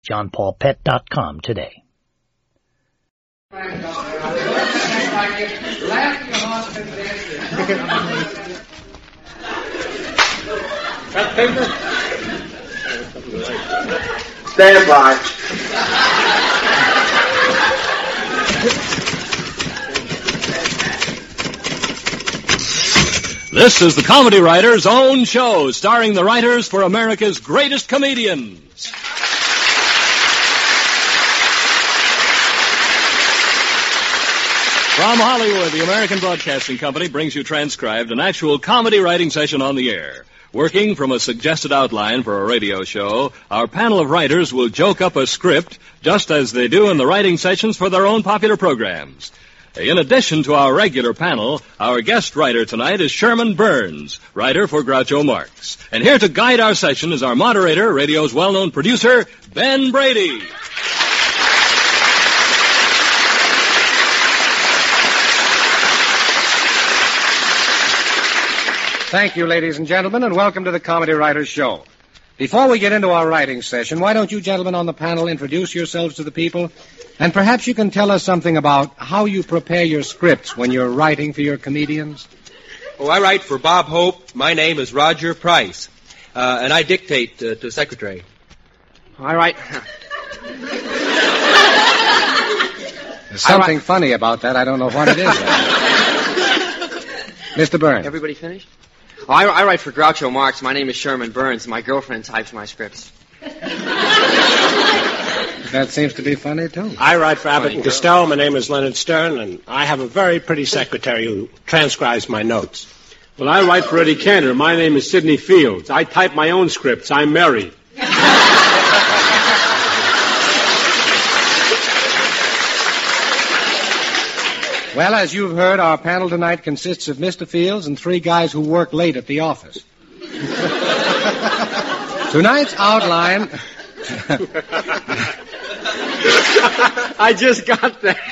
JohnPaulPet.com today. Got paper? Stand by. This is the Comedy Writers' own show, starring the writers for America's greatest comedians. From Hollywood, the American Broadcasting Company brings you transcribed an actual comedy writing session on the air. Working from a suggested outline for a radio show, our panel of writers will joke up a script just as they do in the writing sessions for their own popular programs. In addition to our regular panel, our guest writer tonight is Sherman Burns, writer for Groucho Marx. And here to guide our session is our moderator, radio's well-known producer, Ben Brady. Thank you, ladies and gentlemen, and welcome to the Comedy Writers Show. Before we get into our writing session, why don't you gentlemen on the panel introduce yourselves to the people? And perhaps you can tell us something about how you prepare your scripts when you're writing for your comedians. Oh, I write for Bob Hope. My name is Roger Price. And I dictate to the secretary. I write... There's something funny about that. I don't know what it is. Mr. Burns. Everybody finished? Oh, I write for Groucho Marx. My name is Sherman Burns. My girlfriend types my scripts. That seems to be funny, too. I write for Abbott and Costello. My name is Leonard Stern, and I have a very pretty secretary who transcribes my notes. Well, I write for Eddie Cantor. My name is Sidney Fields. I type my own scripts. I'm married. Well, as you've heard, our panel tonight consists of Mr. Fields and three guys who work late at the office. Tonight's outline... I just got that.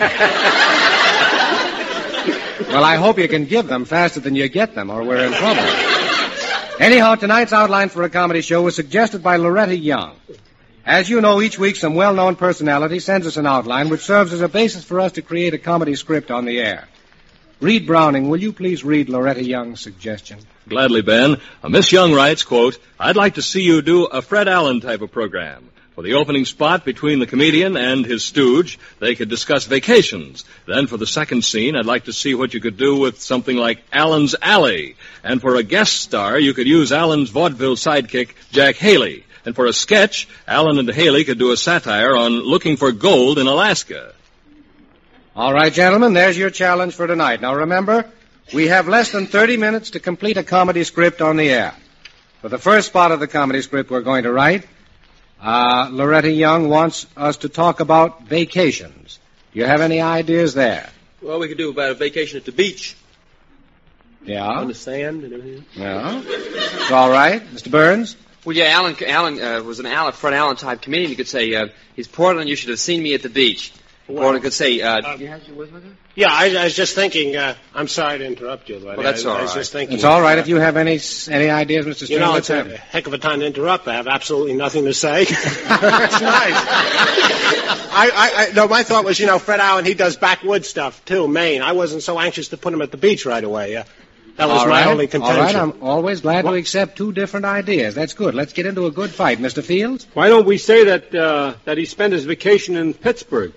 Well, I hope you can give them faster than you get them, or we're in trouble. Anyhow, tonight's outline for a comedy show was suggested by Loretta Young. As you know, each week some well-known personality sends us an outline which serves as a basis for us to create a comedy script on the air. Reed Browning, will you please read Loretta Young's suggestion? Gladly, Ben. Miss Young writes, quote, I'd like to see you do a Fred Allen type of program. For the opening spot between the comedian and his stooge, they could discuss vacations. Then for the second scene, I'd like to see what you could do with something like Allen's Alley. And for a guest star, you could use Allen's vaudeville sidekick, Jack Haley. And for a sketch, Allen and Haley could do a satire on looking for gold in Alaska. All right, gentlemen, there's your challenge for tonight. Now, remember, we have less than 30 minutes to complete a comedy script on the air. For the first spot of the comedy script we're going to write, Loretta Young wants us to talk about vacations. Do you have any ideas there? Well, we could do about a vacation at the beach. Yeah? On the sand and everything. Yeah? It's all right. Mr. Burns? Well, yeah, Alan was an Fred Allen type comedian. You could say, he's Portland, you should have seen me at the beach. Well, Portland could say, yeah, I was just thinking, I'm sorry to interrupt you, but well, that's all right. I was just thinking. It's all right if you have any ideas, Mr. Stern. You know, it's a heck of a time to interrupt. I have absolutely nothing to say. That's nice. No, my thought was, Fred Allen, he does backwoods stuff, too, Maine. I wasn't so anxious to put him at the beach right away. That was my only contention. All right, I'm always glad to accept two different ideas. That's good. Let's get into a good fight. Mr. Fields? Why don't we say that he spent his vacation in Pittsburgh?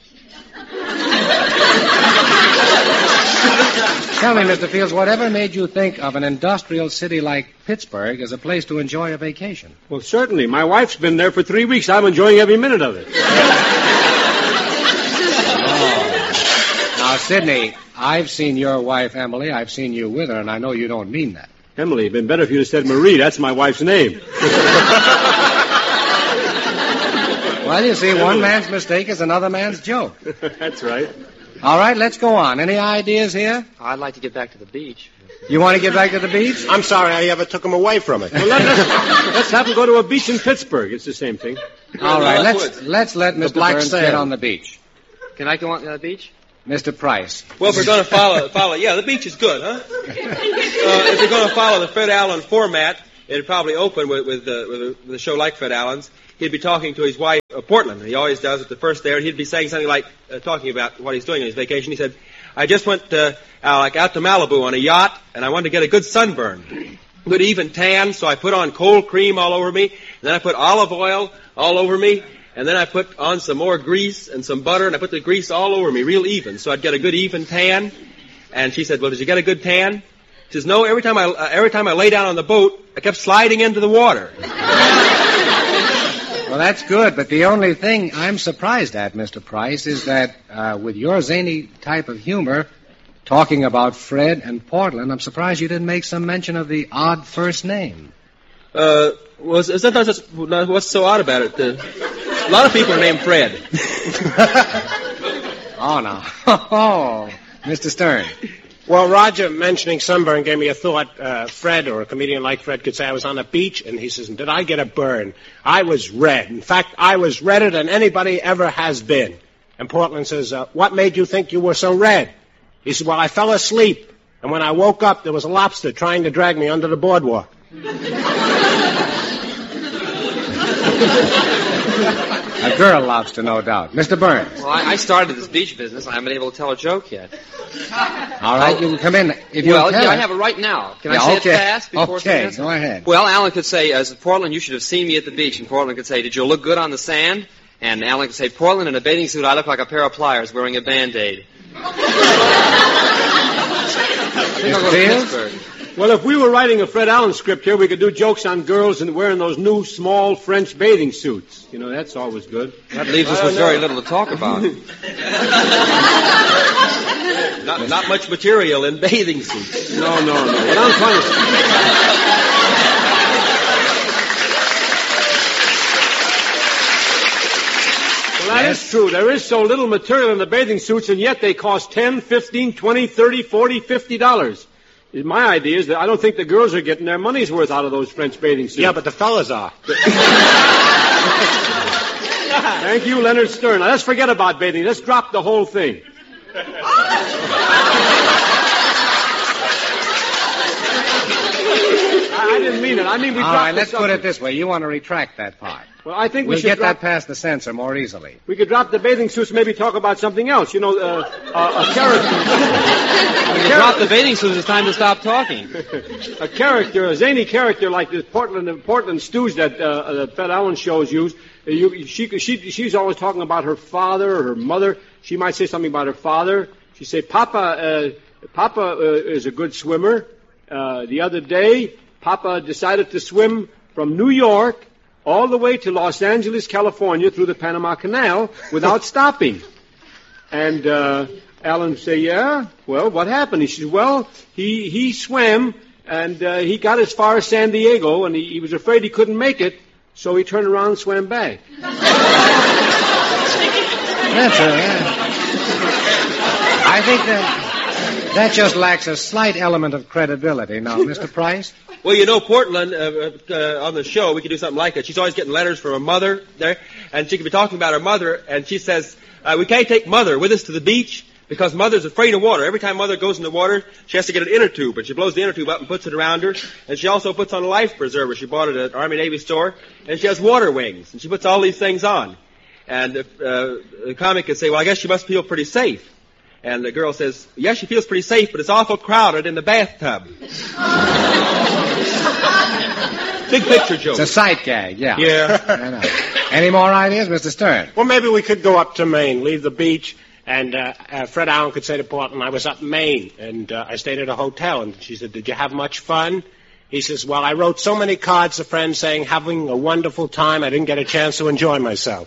Tell me, Mr. Fields, whatever made you think of an industrial city like Pittsburgh as a place to enjoy a vacation? Well, certainly. My wife's been there for 3 weeks. I'm enjoying every minute of it. Now, Sidney, I've seen your wife, Emily. I've seen you with her, and I know you don't mean that. Emily, it'd been better if you'd have said Marie. That's my wife's name. Well, you see, one man's mistake is another man's joke. That's right. All right, let's go on. Any ideas here? I'd like to get back to the beach. You want to get back to the beach? I'm sorry I ever took him away from it. Well, let's have him go to a beach in Pittsburgh. It's the same thing. All right, let's let Mr. Burns get on the beach. Can I go on the beach? Mr. Price. Well, if we're going to follow, yeah, the beach is good, huh? If we're going to follow the Fred Allen format, it'd probably open with a show like Fred Allen's. He'd be talking to his wife, Portland. He always does at the first there. And he'd be saying something like, talking about what he's doing on his vacation. He said, I just went out to Malibu on a yacht, and I wanted to get a good sunburn. Good even tan, so I put on cold cream all over me. And then I put olive oil all over me. And then I put on some more grease and some butter, and I put the grease all over me, real even, so I'd get a good even tan. And she said, well, did you get a good tan? She says, no, every time I lay down on the boat, I kept sliding into the water. Well, that's good, but the only thing I'm surprised at, Mr. Price, is that with your zany type of humor, talking about Fred and Portland, I'm surprised you didn't make some mention of the odd first name. Sometimes what's so odd about it? A lot of people are named Fred. Oh, no. Oh, Mr. Stern. Well, Roger mentioning sunburn gave me a thought. Fred, or a comedian like Fred, could say I was on a beach, and he says, did I get a burn? I was red. In fact, I was redder than anybody ever has been. And Portland says, what made you think you were so red? He said, well, I fell asleep, and when I woke up, there was a lobster trying to drag me under the boardwalk. A girl lobster, no doubt. Mr. Burns. Well, I started this beach business. I haven't been able to tell a joke yet. All right, you can come in. If you well, tell yeah, I it. have it right now. Can I say it fast? Before Okay, go ahead. Well, Alan could say, as Portland, you should have seen me at the beach. And Portland could say, did you look good on the sand? And Alan could say, Portland, in a bathing suit, I look like a pair of pliers wearing a Band-Aid. Well, if we were writing a Fred Allen script here, we could do jokes on girls and wearing those new small French bathing suits. You know, that's always good. That leaves us with very little to talk about. Not much material in bathing suits. No. What I'm trying to Well, that is true. There is so little material in the bathing suits, and yet they cost $10, $15, $20, $30, $40, $50. My idea is that I don't think the girls are getting their money's worth out of those French bathing suits. Yeah, but the fellas are. Thank you, Leonard Stern. Now, let's forget about bathing. Let's drop the whole thing. I didn't mean it. I mean, we dropped All right, the let's put subject. it this way. You want to retract that part. Well, I think we We'll should get drop... that past the censor more easily. We could drop the bathing suits and maybe talk about something else. You know, a character. When you drop the bathing suits, it's time to stop talking. A character, a zany character like this Portland stooge that Fred Allen shows use. She's always talking about her father or her mother. She might say something about her father. She say, Papa is a good swimmer. The other day, Papa decided to swim from New York all the way to Los Angeles, California, through the Panama Canal without stopping. And Alan say, yeah? Well, what happened? He says, well, he swam, and he got as far as San Diego, and he was afraid he couldn't make it, so he turned around and swam back. That's I think that just lacks a slight element of credibility. Now, Mr. Price? Well, you know, Portland, on the show, we could do something like that. She's always getting letters from her mother there, and she could be talking about her mother, and she says, we can't take Mother with us to the beach because Mother's afraid of water. Every time Mother goes in the water, she has to get an inner tube, and she blows the inner tube up and puts it around her, and she also puts on a life preserver. She bought it at an Army-Navy store, and she has water wings, and she puts all these things on. And the comic could say, well, I guess she must feel pretty safe. And the girl says, yes, she feels pretty safe, but it's awful crowded in the bathtub. Big picture joke. It's a sight gag, yeah. Yeah. I know. Any more ideas, Mr. Stern? Well, maybe we could go up to Maine, leave the beach, and Fred Allen could say to Portland, I was up in Maine, and I stayed at a hotel. And she said, did you have much fun? He says, well, I wrote so many cards to friends saying, having a wonderful time, I didn't get a chance to enjoy myself.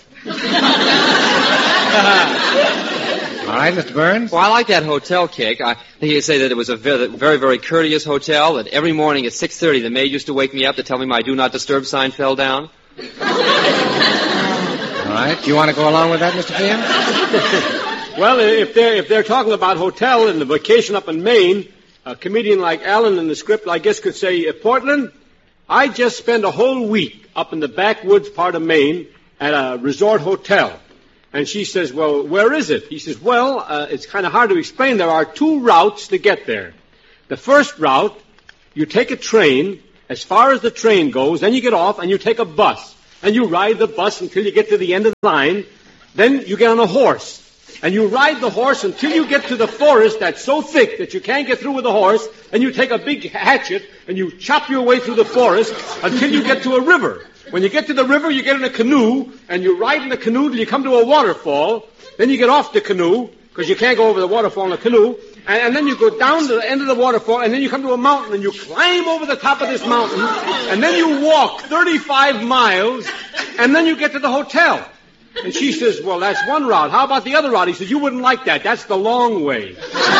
All right, Mr. Burns? Well, I like that hotel kick. I think you could say that it was a very, very courteous hotel, that every morning at 6:30 the maid used to wake me up to tell me my do not disturb sign fell down. All right. Do you want to go along with that, Mr. Field? Well, if they're talking about hotel and the vacation up in Maine, a comedian like Allen in the script, I guess, could say, Portland, I just spent a whole week up in the backwoods part of Maine at a resort hotel. And she says, well, where is it? He says, well, it's kind of hard to explain. There are two routes to get there. The first route, you take a train, as far as the train goes, then you get off and you take a bus. And you ride the bus until you get to the end of the line. Then you get on a horse. And you ride the horse until you get to the forest that's so thick that you can't get through with the horse. And you take a big hatchet and you chop your way through the forest until you get to a river. When you get to the river, you get in a canoe, and you ride in the canoe till you come to a waterfall. Then you get off the canoe, because you can't go over the waterfall in a canoe. And then you go down to the end of the waterfall, and then you come to a mountain, and you climb over the top of this mountain, and then you walk 35 miles, and then you get to the hotel. And she says, well, that's one route. How about the other route? He says, you wouldn't like that. That's the long way.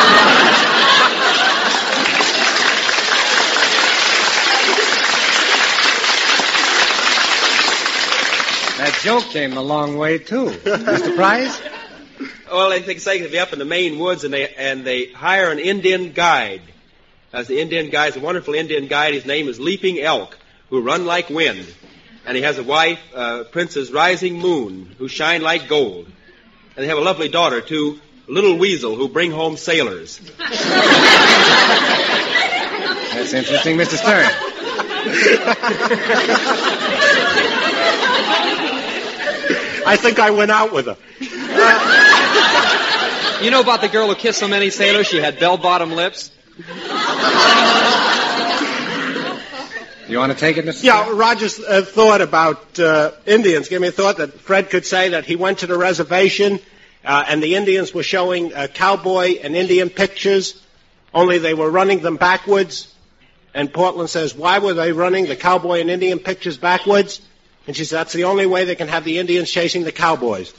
That joke came the long way, too. Mr. Price? Well, they think they'll be up in the Maine woods, and they hire an Indian guide. As the Indian guide is a wonderful Indian guide. His name is Leaping Elk, who run like wind. And he has a wife, Princess Rising Moon, who shine like gold. And they have a lovely daughter, too, Little Weasel, who bring home sailors. That's interesting, Mr. Stern. I think I went out with her. You know about the girl who kissed so many sailors she had bell-bottom lips? You want to take it, Mr. Yeah, Stern? Roger's thought about Indians gave me a thought that Fred could say that he went to the reservation and the Indians were showing cowboy and Indian pictures, only they were running them backwards. And Portland says, why were they running the cowboy and Indian pictures backwards? And she said, that's the only way they can have the Indians chasing the cowboys.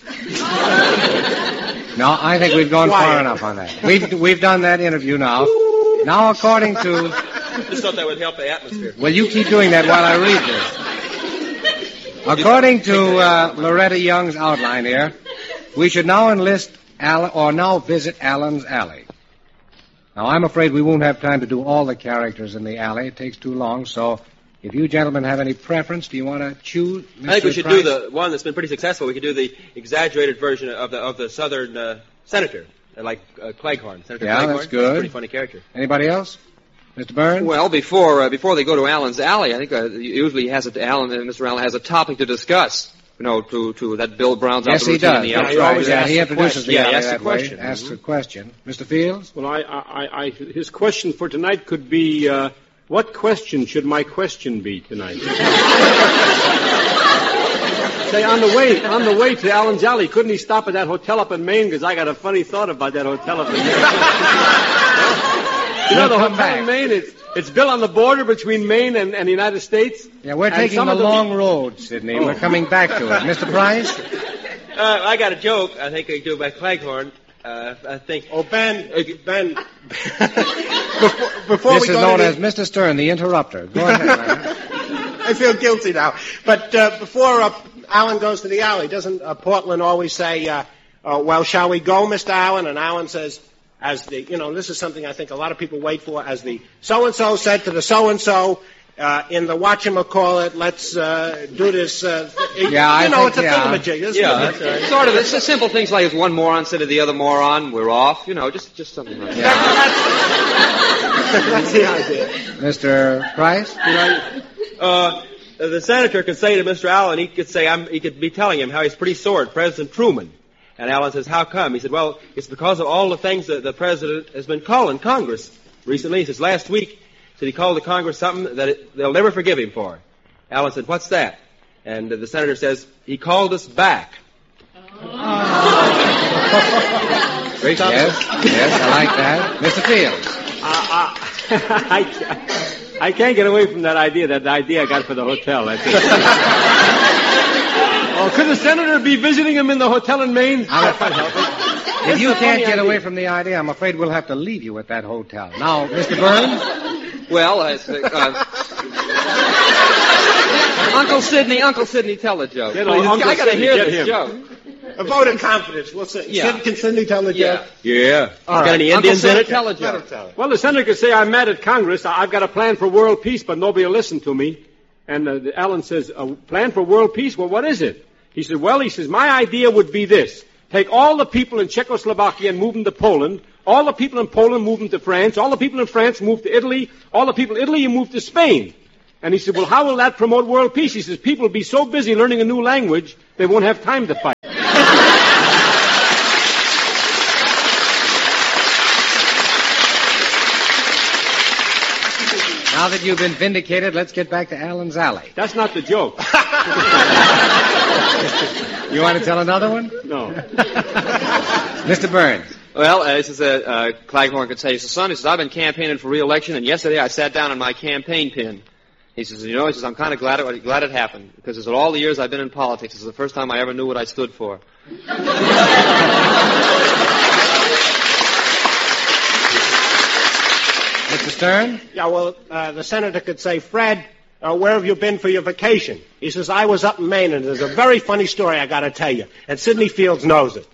No, I think we've gone far enough on that. We've done that interview now. Now, according to... Just thought that would help the atmosphere. Well, you keep doing that while I read this. According to Loretta Young's outline here, we should now visit Allen's Alley. Now, I'm afraid we won't have time to do all the characters in the alley. It takes too long, so... If you gentlemen have any preference, do you want to choose? Mr. I think we should Price? do the one that's been pretty successful. We could do the exaggerated version of the Southern senator, like Cleghorn. Senator Cleghorn. That's good. Pretty funny character. Anybody else? Mr. Burns? Well, before they go to Allen's Alley, I think usually Mr. Allen has a topic to discuss. You know, to that Bill Brown's out Yes, the he routine does. in the Yeah, outside. he introduces the alley that way. question. Asks a question. Mr. Fields? Well, his question for tonight could be, what question should my question be tonight? Say, on the way to Allen's Alley, couldn't he stop at that hotel up in Maine? Because I got a funny thought about that hotel up in Maine. You know, the hotel in Maine, it's built on the border between Maine and the United States. Yeah, we're taking the long road, Sidney. We're coming back to it. Mr. Price? I got a joke. I think I can do about Cleghorn. I think... Oh, Ben. before This we is go known to as Mr. Stern, the interrupter. Go ahead, man. I feel guilty now. But before Allen goes to the alley, doesn't Portland always say, well, shall we go, Mr. Allen? And Allen says, this is something I think a lot of people wait for, as the so-and-so said to the so-and-so, in the whatchamacallit, let's do this. It's a thingamajig. Yeah, that's right. Sort of. It's the simple things like if one moron said to the other moron, we're off. You know, just something like that. That's the idea. Mr. Price? The senator could say to Mr. Allen, he could be telling him how he's pretty sore at President Truman. And Allen says, how come? He said, well, it's because of all the things that the president has been calling Congress recently. He says, last week, he called the Congress something that they'll never forgive him for. Allen said, what's that? And the senator says, he called us back. Yes, I like that. Mr. Fields? I can't get away from that idea I got for the hotel. That's it. Could the senator be visiting him in the hotel in Maine? If you can't get away from the idea, I'm afraid we'll have to leave you at that hotel. Now, Mr. Burns? Well, Uncle Sidney, tell the joke. I got to hear this joke. A vote of confidence. We'll say. Yeah. Can Sidney tell the joke? Yeah. All right. Got any Indians in it? Tell a joke. Well, the senator could say, I'm mad at Congress. I've got a plan for world peace, but nobody will listen to me. And Allen says, a plan for world peace? Well, what is it? He said, my idea would be this. Take all the people in Czechoslovakia and move them to Poland. All the people in Poland move them to France. All the people in France move to Italy. All the people in Italy, you move to Spain. And he said, well, how will that promote world peace? He says, people will be so busy learning a new language, they won't have time to fight. Now that you've been vindicated, let's get back to Allen's Alley. That's not the joke. You want to tell another one? No. Mr. Burns. Well, this is Claghorn could say, he says, son, he says, I've been campaigning for re-election, and yesterday I sat down on my campaign pin. He says, you know, he says, I'm kind of glad it happened, because he said, all the years I've been in politics, this is the first time I ever knew what I stood for. Mr. Stern? Yeah, well, the senator could say, Fred, where have you been for your vacation? He says, I was up in Maine, and there's a very funny story I got to tell you. And Sidney Fields knows it.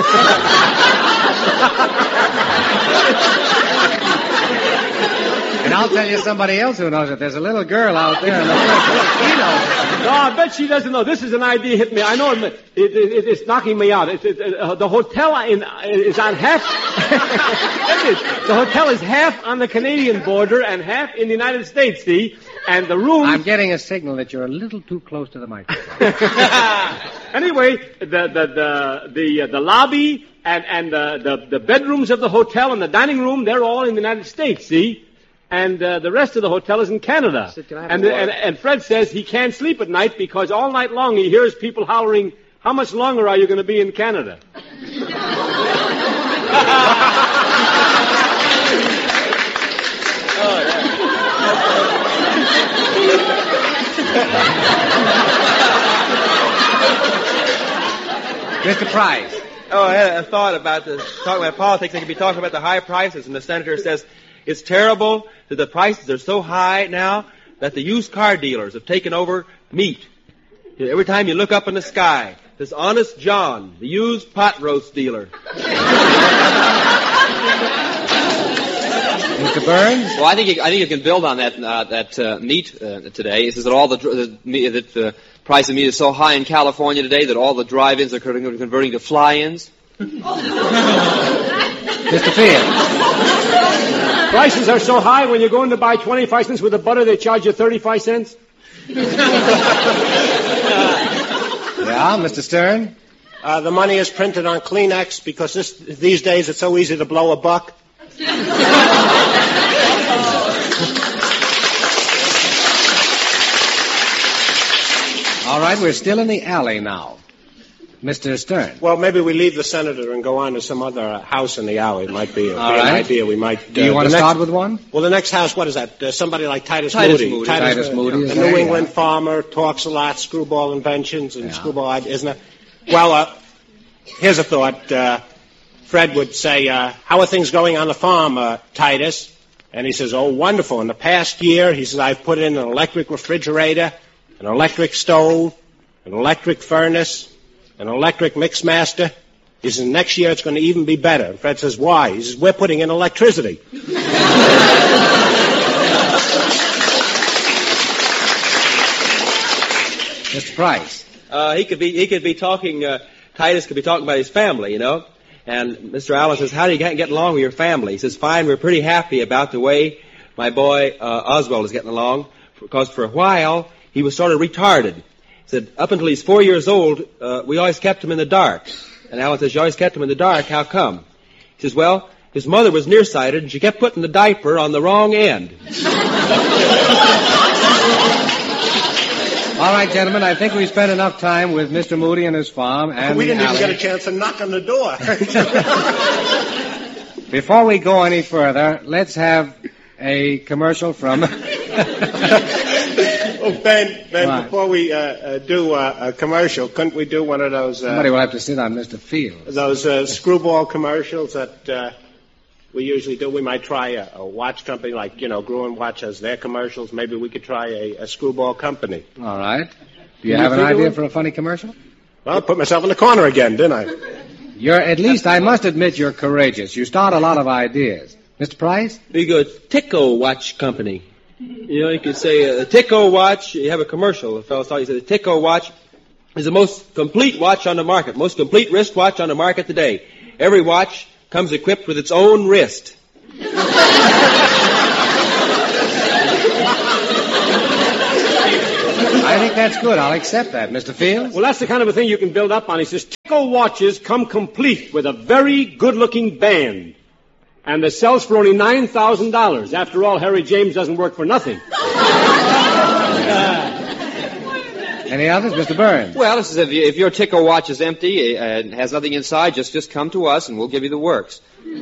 And I'll tell you somebody else who knows it. There's a little girl out there in the first. She knows it. No, I bet she doesn't know. This is an idea hit me. I know it's knocking me out. The hotel is on half. The hotel is half on the Canadian border and half in the United States, see? And the room... I'm getting a signal that you're a little too close to the microphone. Anyway, the lobby and the bedrooms of the hotel and the dining room, they're all in the United States, see? And the rest of the hotel is in Canada. And Fred says he can't sleep at night because all night long he hears people hollering, how much longer are you going to be in Canada? Mr. Price. Oh, I had a thought about talking about politics. They could be talking about the high prices, and the senator says, it's terrible that the prices are so high now that the used car dealers have taken over meat. Every time you look up in the sky, this Honest John, the used pot roast dealer. Mr. Burns? Well, I think you can build on that meat today. It says that all the price of meat is so high in California today that all the drive-ins are converting to fly-ins. Mr. Field? Prices are so high when you're going to buy 25 cents worth of butter, they charge you 35 cents. Yeah, Mr. Stern? The money is printed on Kleenex because these days it's so easy to blow a buck. All right, we're still in the alley now. Mr. Stern. Well, maybe we leave the senator and go on to some other house in the alley. It might be, an idea we might... Do you want to start with one? Well, the next house, what is that? Somebody like Titus Moody. Titus Moody. The New England farmer, talks a lot, screwball inventions and screwball ideas, isn't it? Well, here's a thought. Fred would say, how are things going on the farm, Titus? And he says, oh, wonderful. In the past year, he says, I've put in an electric refrigerator, an electric stove, an electric furnace, an electric mixmaster. He says, next year it's going to even be better. And Fred says, why? He says, we're putting in electricity. Mr. Price. He could be talking, Titus could be talking about his family, you know. And Mr. Allen says, how do you get along with your family? He says, fine, we're pretty happy about the way my boy Oswald is getting along, because for a while he was sort of retarded. He said, up until he's 4 years old, we always kept him in the dark. And Allen says, you always kept him in the dark, how come? He says, well, his mother was nearsighted, and she kept putting the diaper on the wrong end. All right, gentlemen, I think we spent enough time with Mr. Moody and his farm and we didn't even get a chance to knock on the door. Before we go any further, let's have a commercial from... Oh, Ben, before we do a commercial, couldn't we do one of those... Somebody will have to sit on Mr. Fields. Those screwball commercials that we usually do. We might try a watch company like, Gruen Watch has their commercials. Maybe we could try a screwball company. All right. Do you have an idea for a funny commercial? Well, I put myself in the corner again, didn't I? I must admit you're courageous. You start a lot of ideas. Mr. Price? We go Tico Watch Company. You could say a Tico watch. You have a commercial. The fellow saw you said the Tico watch is the most complete watch on the market, most complete wrist watch on the market today. Every watch comes equipped with its own wrist. I think that's good. I'll accept that, Mr. Fields. Well, that's the kind of a thing you can build up on. He says, Tico watches come complete with a very good-looking band. And the sells for only $9,000. After all, Harry James doesn't work for nothing. Any others, Mr. Burns? Well, this is if your Tico watch is empty and has nothing inside, just come to us and we'll give you the works.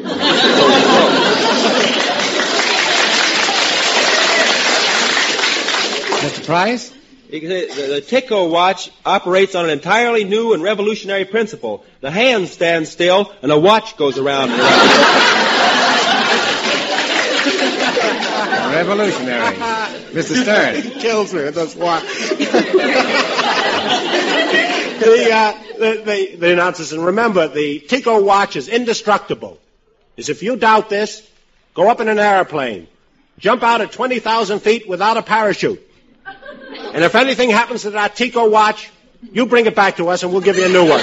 Mr. Price? You can say the Tico watch operates on an entirely new and revolutionary principle. The hand stands still and the watch goes around and around. Revolutionary. Mr. Stern? He kills me with this watch. The announcers, and remember, the Tico watch is indestructible. If you doubt this, go up in an airplane. Jump out at 20,000 feet without a parachute. And if anything happens to that Tico watch, you bring it back to us and we'll give you a new one.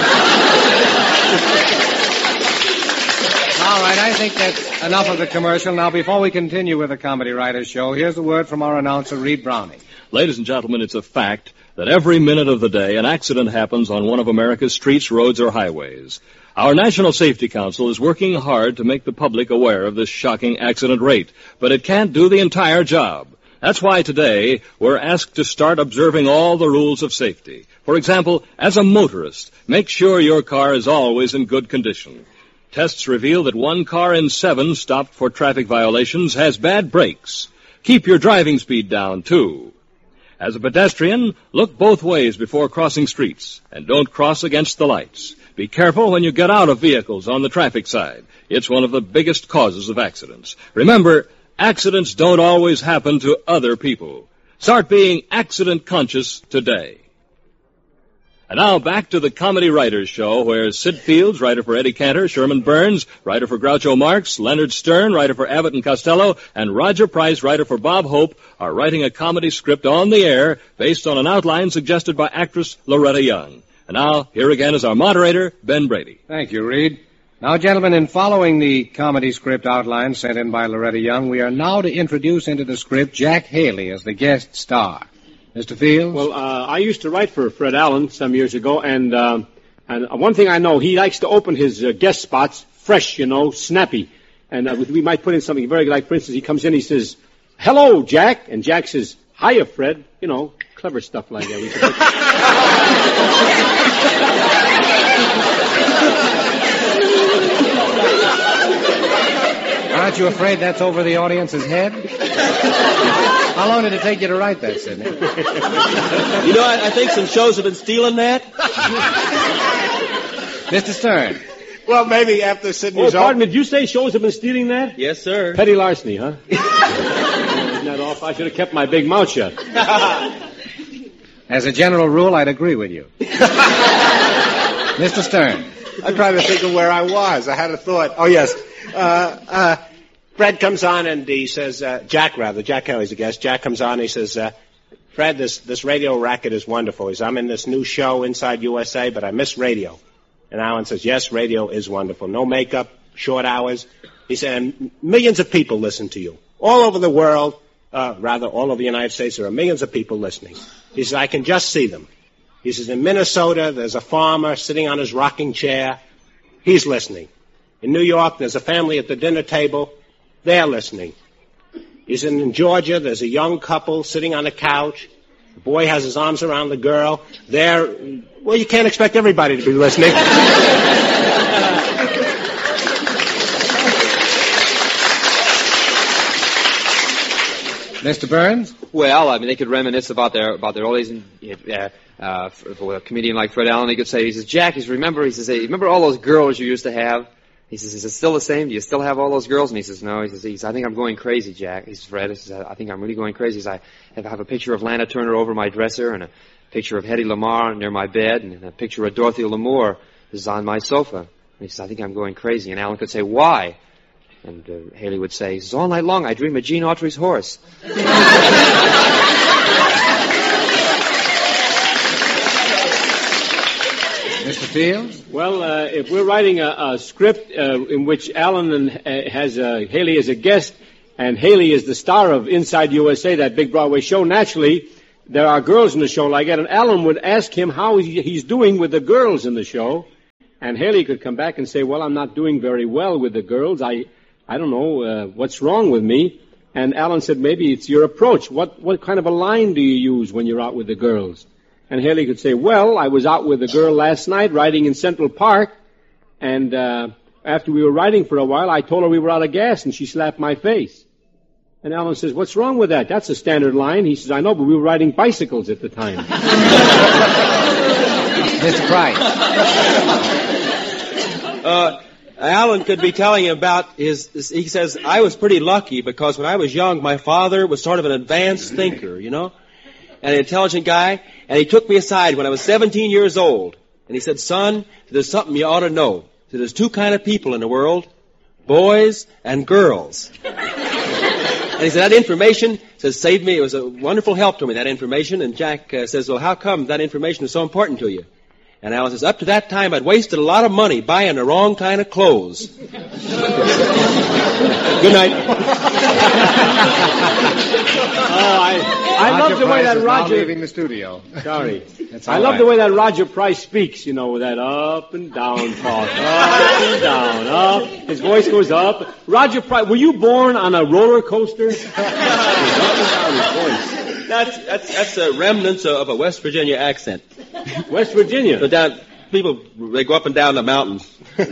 All right, I think that's enough of the commercial. Now, before we continue with the Comedy Writers Show, here's a word from our announcer, Reed Browning. Ladies and gentlemen, it's a fact that every minute of the day an accident happens on one of America's streets, roads, or highways. Our National Safety Council is working hard to make the public aware of this shocking accident rate, but it can't do the entire job. That's why today we're asked to start observing all the rules of safety. For example, as a motorist, make sure your car is always in good condition. Tests reveal that 1 car in 7 stopped for traffic violations has bad brakes. Keep your driving speed down, too. As a pedestrian, look both ways before crossing streets, and don't cross against the lights. Be careful when you get out of vehicles on the traffic side. It's one of the biggest causes of accidents. Remember, accidents don't always happen to other people. Start being accident conscious today. And now back to the Comedy Writers Show, where Sid Fields, writer for Eddie Cantor, Sherman Burns, writer for Groucho Marx, Leonard Stern, writer for Abbott and Costello, and Roger Price, writer for Bob Hope, are writing a comedy script on the air based on an outline suggested by actress Loretta Young. And now, here again is our moderator, Ben Brady. Thank you, Reed. Now, gentlemen, in following the comedy script outline sent in by Loretta Young, we are now to introduce into the script Jack Haley as the guest star. Mr. Fields? Well, I used to write for Fred Allen some years ago, and one thing I know, he likes to open his guest spots fresh, snappy. And we might put in something very good, like, for instance, he comes in, he says, "Hello, Jack," and Jack says, "Hiya, Fred." Clever stuff like that. We could Aren't you afraid that's over the audience's head? How long did it take you to write that, Sidney? I think some shows have been stealing that. Mr. Stern. Well, maybe after Sidney's pardon me, did you say shows have been stealing that? Yes, sir. Petty larceny, huh? Isn't that off? I should have kept my big mouth shut. As a general rule, I'd agree with you. Mr. Stern. I'm trying to think of where I was. I had a thought. Oh, yes. Fred comes on and he says, Jack Haley's a guest. Jack comes on and he says, Fred, this radio racket is wonderful. He says, I'm in this new show, Inside USA, but I miss radio. And Alan says, yes, radio is wonderful. No makeup, short hours. He said, and millions of people listen to you. All over the world, all over the United States, there are millions of people listening. He says, I can just see them. He says, in Minnesota, there's a farmer sitting on his rocking chair. He's listening. In New York, there's a family at the dinner table. They're listening. He said, in Georgia, there's a young couple sitting on a couch. The boy has his arms around the girl. You can't expect everybody to be listening. Mr. Burns? Well, they could reminisce about their old days. For a comedian like Fred Allen, he could say, he says, Jack, remember all those girls you used to have? He says, is it still the same? Do you still have all those girls? And he says, no. He says, I think I'm going crazy, Jack. He says, Fred, I think I'm really going crazy. He says, I have a picture of Lana Turner over my dresser, and a picture of Hedy Lamarr near my bed, and a picture of Dorothy Lamour is on my sofa. And he says, I think I'm going crazy. And Allen could say, why? And Haley would say, he says, all night long I dream of Gene Autry's horse. Mr. Fields? Well, if we're writing a script in which Allen has Haley as a guest, and Haley is the star of Inside USA, that big Broadway show, naturally, there are girls in the show like that, and Alan would ask him how he's doing with the girls in the show, and Haley could come back and say, well, I'm not doing very well with the girls. I don't know what's wrong with me. And Alan said, maybe it's your approach. What kind of a line do you use when you're out with the girls? And Haley could say, well, I was out with a girl last night riding in Central Park, and after we were riding for a while, I told her we were out of gas, and she slapped my face. And Alan says, what's wrong with that? That's a standard line. He says, I know, but we were riding bicycles at the time. Mr. Price. Alan could be telling him about he says, I was pretty lucky because when I was young, my father was sort of an advanced thinker, you know, and an intelligent guy, and he took me aside when I was 17 years old, and he said, son, there's something you ought to know. So there's two kind of people in the world, boys and girls. And he said, that information saved me. It was a wonderful help to me, that information. And Jack says, well, how come that information is so important to you? And Alan says, up to that time, I'd wasted a lot of money buying the wrong kind of clothes. Good night. I love the way that Roger... leaving the studio. Sorry. I love the way that Roger Price speaks, you know, with that up and down talk. Up and down, up. His voice goes up. Roger Price, were you born on a roller coaster? That's remnants of a West Virginia accent. West Virginia? So people, they go up and down the mountains.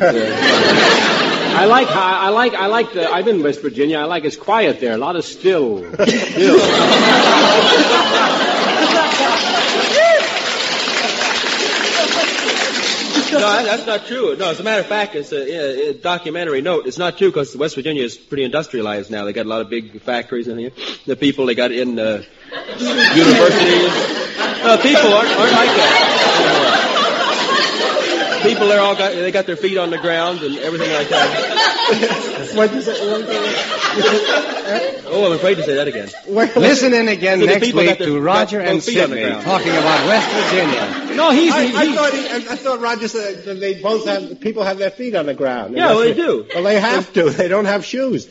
I've been in West Virginia. I like it's quiet there. A lot of still. No, that's not true. No, as a matter of fact, it's a documentary note. It's not true because West Virginia is pretty industrialized now. They got a lot of big factories in here. The people they got in universities. People aren't like that. People they got their feet on the ground and everything like that. What is it? Oh, I'm afraid to say that again. Listen in again next week to Roger and Sidney talking about West Virginia. No, I thought Roger said that they both have, people have their feet on the ground. Yeah, well, they do. Well, they have to. They don't have shoes.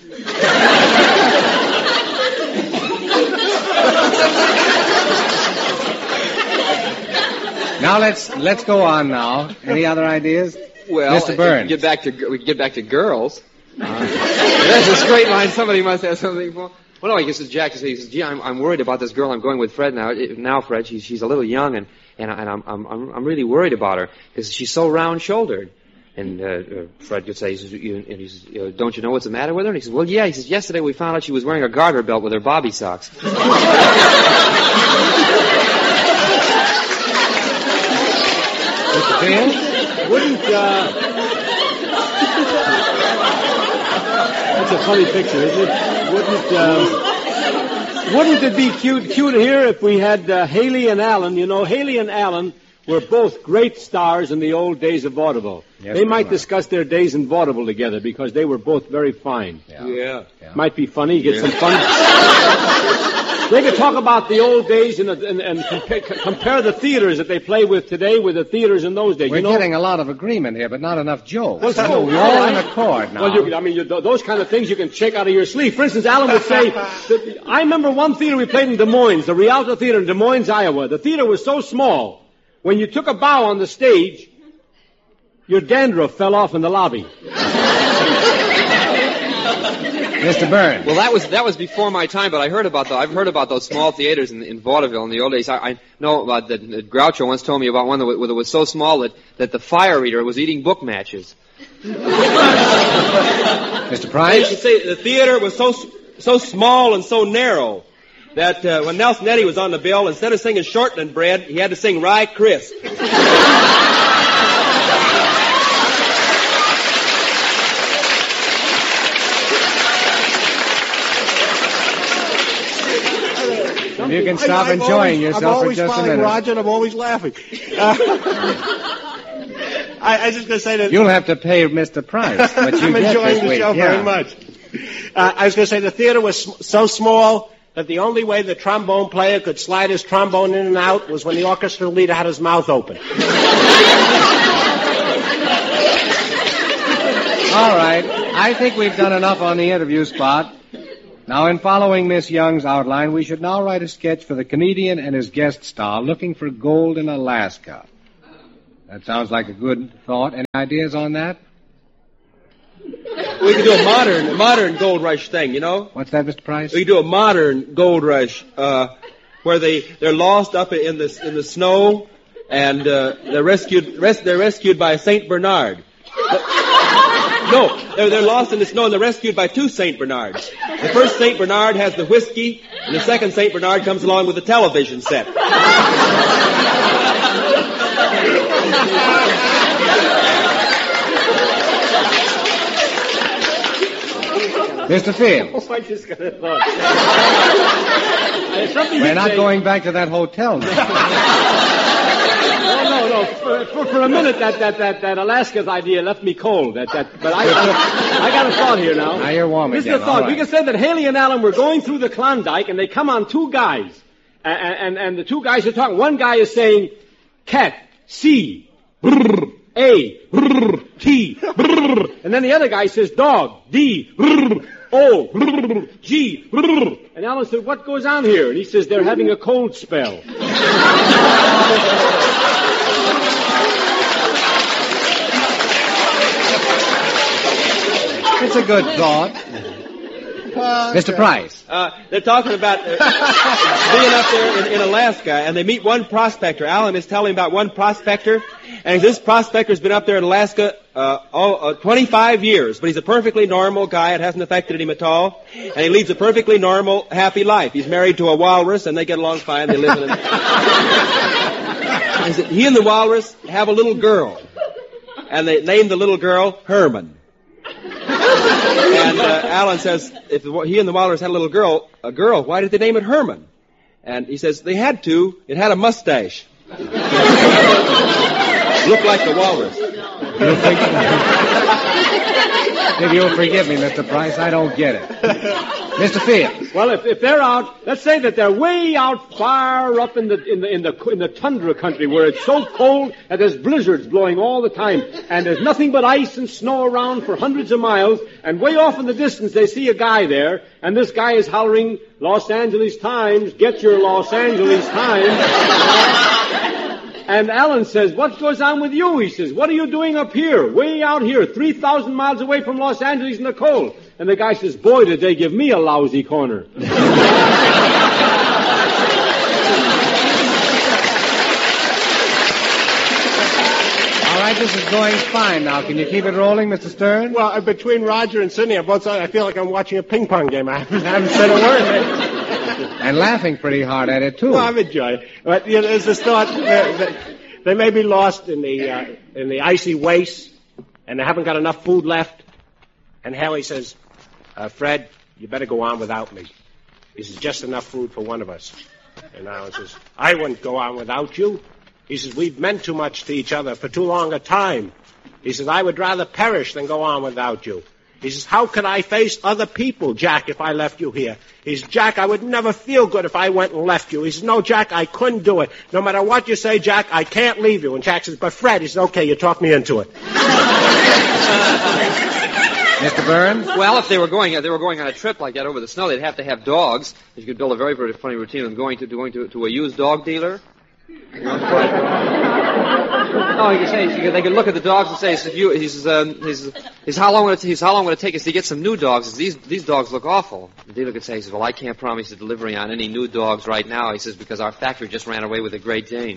Now let's go on now. Any other ideas? Well, Mr. Burns. We can get back to girls. That's a straight line. Somebody must have something for. Well, no, he says, Jack, he says, gee, I'm worried about this girl I'm going with Fred now. Now, Fred, she's a little young, and I'm really worried about her because she's so round-shouldered. And Fred could say, he says, don't you know what's the matter with her? And he says, well, yeah. He says, yesterday we found out she was wearing a garter belt with her bobby socks. Mr. Field? That's a funny picture, isn't it? Wouldn't it be cute here if we had Haley and Alan? You know, Haley and Alan were both great stars in the old days of vaudeville. Yes, they might discuss their days in vaudeville together because they were both very fine. Yeah. Might be funny, get some fun. They could talk about the old days and compare the theaters that they play with today with the theaters in those days. We're getting a lot of agreement here, but not enough jokes. Well, so we're all in accord now. Well, those kind of things you can shake out of your sleeve. For instance, Alan would say, I remember one theater we played in Des Moines, the Rialto Theater in Des Moines, Iowa. The theater was so small, when you took a bow on the stage, your dandruff fell off in the lobby. Mr. Burns. Well, that was before my time, but I've heard about those small theaters in vaudeville in the old days. I know about that. Groucho once told me about one that was so small that the fire eater was eating book matches. Mr. Price? You say the theater was so small and so narrow that when Nelson Eddy was on the bill, instead of singing Shortland Bread, he had to sing Rye Crisp. You can stop enjoying yourself for just a minute. I'm always following Roger, and I'm always laughing. I was just going to say that... You'll have to pay Mr. Price, but you I'm get enjoying this the week. show very much. I was going to say the theater was so small that the only way the trombone player could slide his trombone in and out was when the orchestra leader had his mouth open. All right. I think we've done enough on the interview spot. Now, in following Miss Young's outline, we should now write a sketch for the comedian and his guest star looking for gold in Alaska. That sounds like a good thought. Any ideas on that? We could do a modern gold rush thing, you know? What's that, Mr. Price? We could do a modern gold rush, where they're lost up in the snow, and they're rescued by a Saint Bernard. No, they're lost in the snow and they're rescued by two Saint Bernards. The first Saint Bernard has the whiskey, and the second Saint Bernard comes along with the television set. Mr. Fields. I just got a thought. We're not going back to that hotel now. No. For a minute, that Alaska's idea left me cold. But I got a thought here now. Now you're warm again. Mr. Thought, we can say that Haley and Allen were going through the Klondike, and they come on two guys. And the two guys are talking. One guy is saying, cat, C, brr, A, brr, T, brr. And then the other guy says, dog, D, brr, O, brr, G, brr. And Allen said, what goes on here? And he says, they're having a cold spell. It's a good thought. Mr. Price. They're talking about being up there in Alaska, and they meet one prospector. Alan is telling about one prospector, and this prospector's been up there in Alaska 25 years, but he's a perfectly normal guy. It hasn't affected him at all, and he leads a perfectly normal, happy life. He's married to a walrus, and they get along fine. They live in it. He and the walrus have a little girl, and they named the little girl Herman. And Alan says, if he and the walrus had a girl, why did they name it Herman? And he says, they had to. It had a mustache. Looked like the walrus. If you'll forgive me, Mr. Price, I don't get it. Mr. Fields. Well, if they're out, let's say that they're way out far up in the tundra country where it's so cold that there's blizzards blowing all the time, and there's nothing but ice and snow around for hundreds of miles, and way off in the distance they see a guy there, and this guy is hollering, Los Angeles Times, get your Los Angeles Times. And Alan says, what goes on with you? He says, what are you doing up here, way out here, 3,000 miles away from Los Angeles in the cold? And the guy says, boy, did they give me a lousy corner. All right, this is going fine now. Can you keep it rolling, Mr. Stern? Well, between Roger and Sidney on both sides, I feel like I'm watching a ping pong game. I haven't said a word. And laughing pretty hard at it, too. Well, I'm enjoying it. But, there's this thought that they may be lost in the icy wastes, and they haven't got enough food left. And Haley says, Fred, you better go on without me. He says, just enough food for one of us. And Alan says, I wouldn't go on without you. He says, we've meant too much to each other for too long a time. He says, I would rather perish than go on without you. He says, how could I face other people, Jack, if I left you here? He says, Jack, I would never feel good if I went and left you. He says, no, Jack, I couldn't do it. No matter what you say, Jack, I can't leave you. And Jack says, but Fred, he says, okay, you talked me into it. Mr. Burns? Well, if they were going on a trip like that over the snow, they'd have to have dogs. You could build a very, very funny routine of going to a used dog dealer. No, you can say they could look at the dogs and say, how long would it take us to get some new dogs? These dogs look awful. The dealer could say, well, I can't promise the delivery on any new dogs right now. He says, because our factory just ran away with a Great Dane.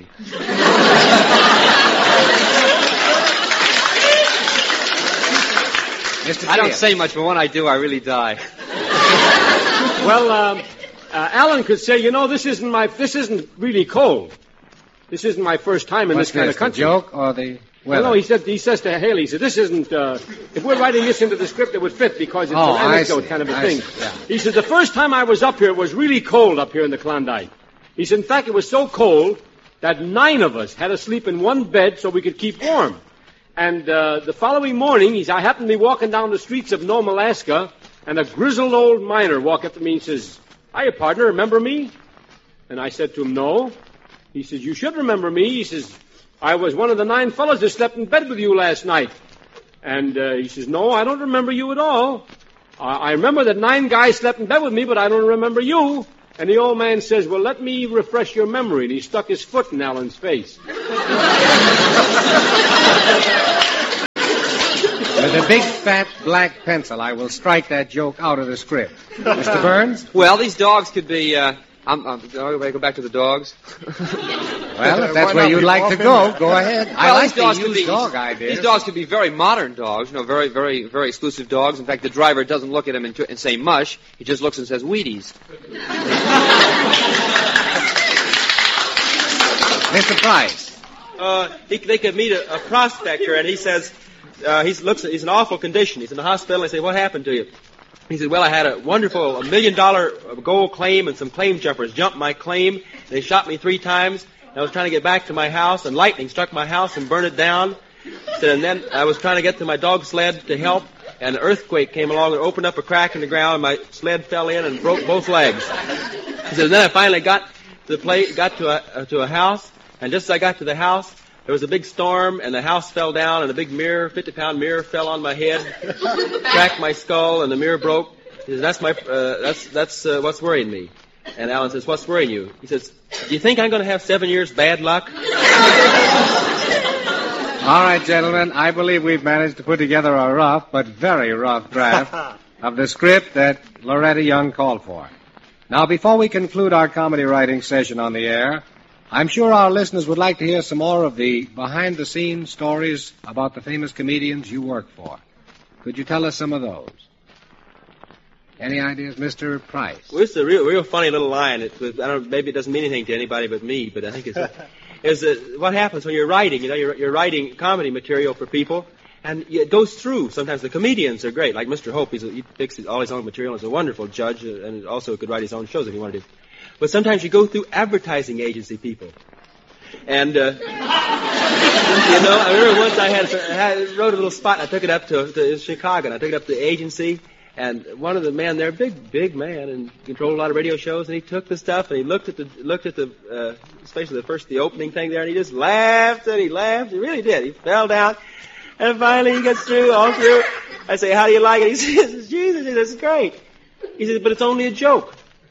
I don't say much, but when I do, I really die. Well, Alan could say, this isn't really cold. This isn't my first time in this kind of country. The joke or the weather? No, he says to Haley, he said, this isn't, if we're writing this into the script, it would fit because it's an anecdote kind of a thing. Yeah. He said, the first time I was up here, it was really cold up here in the Klondike. He said, in fact, it was so cold that 9 of us had to sleep in one bed so we could keep warm. And the following morning, I happened to be walking down the streets of Nome, Alaska, and a grizzled old miner walked up to me and says, hiya, partner, remember me? And I said to him, no. He says, you should remember me. He says, I was one of the 9 fellows that slept in bed with you last night. And he says, no, I don't remember you at all. I remember that 9 guys slept in bed with me, but I don't remember you. And the old man says, well, let me refresh your memory. And he stuck his foot in Alan's face. With a big, fat, black pencil, I will strike that joke out of the script. Mr. Burns? Well, these dogs could be, I go back to the dogs. Well, if that's where you'd like to go ahead. I like the used dog idea. These dogs could be very modern dogs, very, very, very exclusive dogs. In fact, the driver doesn't look at them and say mush. He just looks and says Wheaties. Mr. Price. They could meet a prospector, and he says, he's in awful condition. He's in the hospital, and they say, what happened to you? He said, well, I had a wonderful $1 million gold claim, and some claim jumpers jumped my claim. They shot me 3 times. I was trying to get back to my house, and lightning struck my house and burned it down. And then I was trying to get to my dog sled to help, and an earthquake came along and opened up a crack in the ground, and my sled fell in and broke both legs. He said, then I finally got to a house, and just as I got to the house, there was a big storm, and the house fell down, and a big mirror, 50-pound mirror, fell on my head, cracked my skull, and the mirror broke. He says, that's what's worrying me. And Alan says, what's worrying you? He says, do you think I'm going to have 7 years bad luck? All right, gentlemen, I believe we've managed to put together a rough, but very rough draft of the script that Loretta Young called for. Now, before we conclude our comedy writing session on the air, I'm sure our listeners would like to hear some more of the behind-the-scenes stories about the famous comedians you work for. Could you tell us some of those? Any ideas, Mr. Price? Well, it's a real funny little line. Maybe it doesn't mean anything to anybody but me, but I think it's what happens when you're writing. You're writing comedy material for people, and it goes through. Sometimes the comedians are great, like Mr. Hope. He picks all his own material. He's a wonderful judge, and also could write his own shows if he wanted to. But sometimes you go through advertising agency people. And, I remember once I wrote a little spot, and I took it up to Chicago, and I took it up to the agency, and one of the men there, big man, and controlled a lot of radio shows, and he took the stuff, and he looked at the especially the opening thing there, and he just laughed, and he really did. He fell down, and finally he gets all through. I say, how do you like it? He says, Jesus, this is great. He says, but it's only a joke.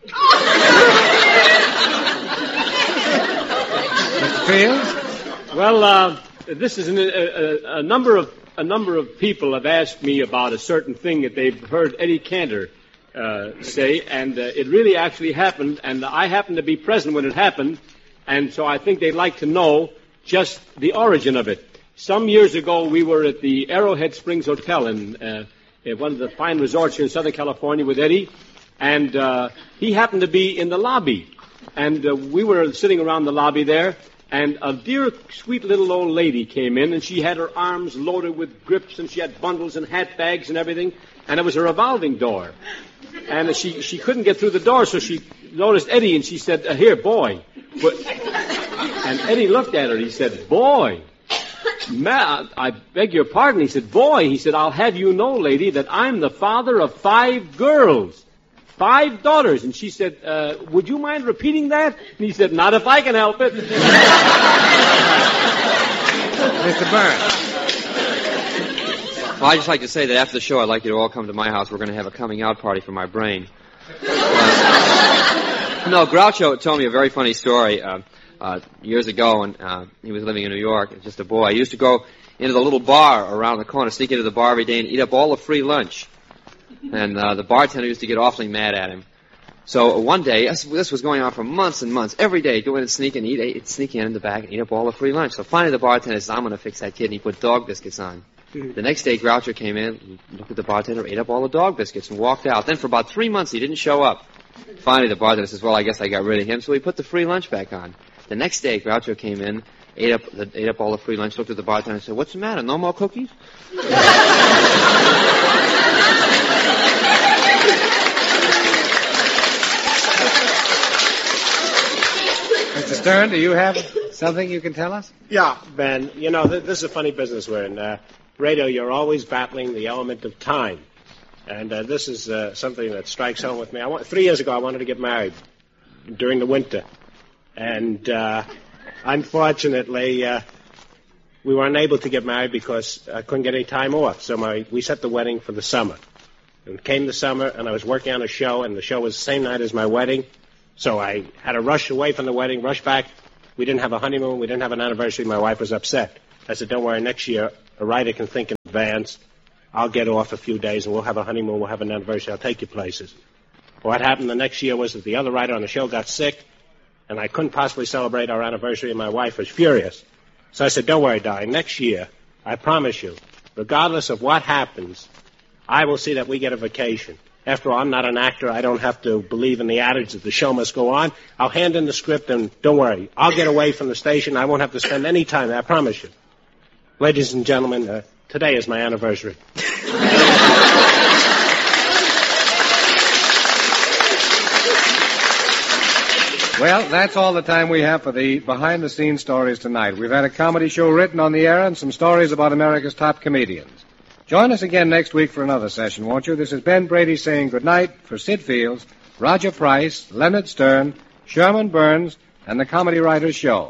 Mr. Fields? Well, this is a number of people have asked me about a certain thing that they've heard Eddie Cantor say, and it really actually happened, and I happened to be present when it happened, and so I think they'd like to know just the origin of it. Some years ago, we were at the Arrowhead Springs Hotel in one of the fine resorts here in Southern California with Eddie, and he happened to be in the lobby, and we were sitting around the lobby there, and a dear, sweet little old lady came in, and she had her arms loaded with grips, and she had bundles and hat bags and everything, and it was a revolving door. And she couldn't get through the door, so she noticed Eddie, and she said, here, boy. And Eddie looked at her, he said, boy. I beg your pardon. He said, boy. He said, I'll have you know, lady, that I'm the father of 5 girls. 5 daughters. And she said, would you mind repeating that? And he said, not if I can help it. Mr. Burns. Well, I'd just like to say that after the show, I'd like you to all come to my house. We're going to have a coming out party for my brain. No, Groucho told me a very funny story years ago when he was living in New York, just a boy. He used to go into the little bar around the corner, sneak into the bar every day and eat up all the free lunch. And the bartender used to get awfully mad at him. So one day, this was going on for months and months. Every day, go in and sneak in the back and eat up all the free lunch. So finally the bartender says, I'm going to fix that kid, and he put dog biscuits on. The next day, Groucho came in, looked at the bartender, ate up all the dog biscuits, and walked out. Then for about 3 months, he didn't show up. Finally, the bartender says, well, I guess I got rid of him, so he put the free lunch back on. The next day, Groucho came in, ate up all the free lunch, looked at the bartender and said, what's the matter, no more cookies? Mr. Stern, do you have something you can tell us? Yeah, Ben. This is a funny business we're in. Radio, you're always battling the element of time. And this is something that strikes home with me. 3 years ago, I wanted to get married during the winter. And unfortunately, we were unable to get married because I couldn't get any time off. So we set the wedding for the summer. And came the summer, and I was working on a show, and the show was the same night as my wedding. So I had to rush away from the wedding, rush back. We didn't have a honeymoon. We didn't have an anniversary. My wife was upset. I said, don't worry, next year, a writer can think in advance. I'll get off a few days, and we'll have a honeymoon. We'll have an anniversary. I'll take you places. What happened the next year was that the other writer on the show got sick, and I couldn't possibly celebrate our anniversary, and my wife was furious. So I said, don't worry, darling. Next year, I promise you, regardless of what happens, I will see that we get a vacation. After all, I'm not an actor. I don't have to believe in the adage that the show must go on. I'll hand in the script, and don't worry. I'll get away from the station. I won't have to spend any time there, I promise you. Ladies and gentlemen, today is my anniversary. Well, that's all the time we have for the behind-the-scenes stories tonight. We've had a comedy show written on the air and some stories about America's top comedians. Join us again next week for another session, won't you? This is Ben Brady saying goodnight for Sid Fields, Roger Price, Leonard Stern, Sherman Burns, and the Comedy Writers Show.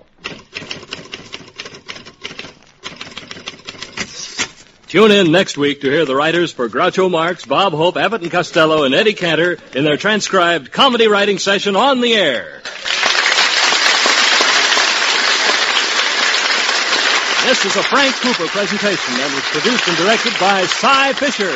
Tune in next week to hear the writers for Groucho Marx, Bob Hope, Abbott and Costello, and Eddie Cantor in their transcribed comedy writing session on the air. This is a Frank Cooper presentation and was produced and directed by Cy Fisher.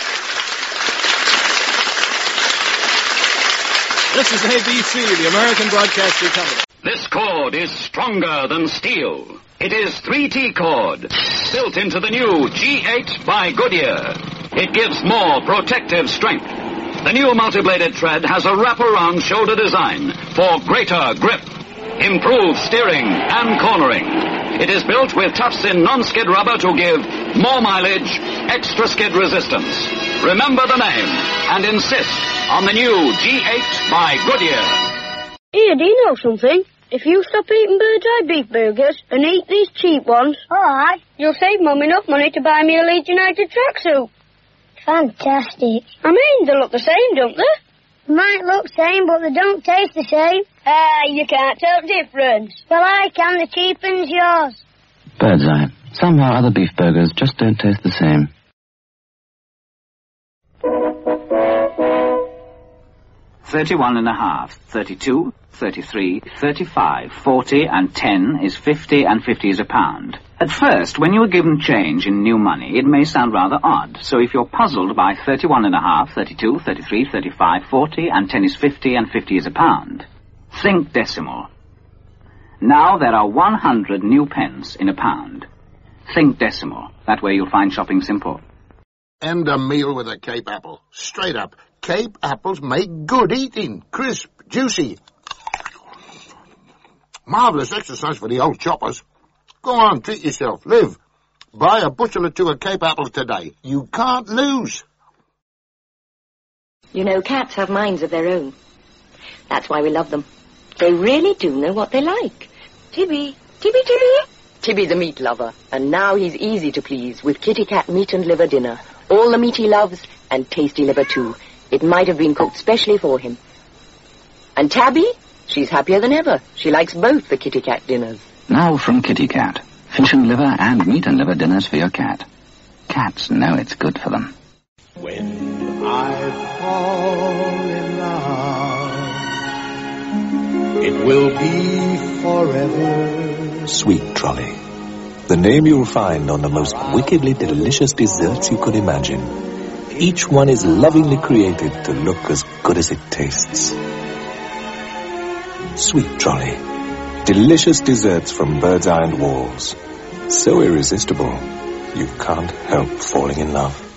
This is ABC, the American Broadcasting Company. This cord is stronger than steel. It is 3T cord, built into the new G8 by Goodyear. It gives more protective strength. The new multi-bladed thread has a wraparound shoulder design for greater grip, improved steering and cornering. It is built with tufts-in non-skid rubber to give more mileage, extra skid resistance. Remember the name and insist on the new G8 by Goodyear. Here, do you know something? If you stop eating Bird's Eye beef burgers and eat these cheap ones, alright, you'll save Mum enough money to buy me a Leeds United tracksuit. Fantastic. I mean, they look the same, don't they? Might look same, but they don't taste the same. You can't tell the difference. Well, I can. The cheap one's yours. Bird's Eye. Somehow other beef burgers just don't taste the same. $31.5, 32, 33, 35, 40, and 10 is 50, and 50 is a pound. At first, when you are given change in new money, it may sound rather odd. So if you're puzzled by 31.5, 32, 33, 35, 40, and 10 is 50, and 50 is a pound, think decimal. Now there are 100 new pence in a pound. Think decimal. That way you'll find shopping simple. And a meal with a Cape apple. Straight up. Cape apples make good eating. Crisp, juicy. Marvelous exercise for the old choppers. Go on, treat yourself. Live. Buy a bushel or two of Cape apples today. You can't lose. You know, cats have minds of their own. That's why we love them. They really do know what they like. Tibby. Tibby's a meat lover, and now he's easy to please with Kitty Cat meat and liver dinner. All the meat he loves, and tasty liver too. It might have been cooked specially for him. And Tabby? She's happier than ever. She likes both the Kitty Cat dinners. Now from Kitty Cat. Fish and liver and meat and liver dinners for your cat. Cats know it's good for them. When I fall in love, it will be forever. Sweet Trolley. The name you'll find on the most wickedly delicious desserts you could imagine. Each one is lovingly created to look as good as it tastes. Sweet Trolley. Delicious desserts from Bird's Eye and Walls. So irresistible, you can't help falling in love.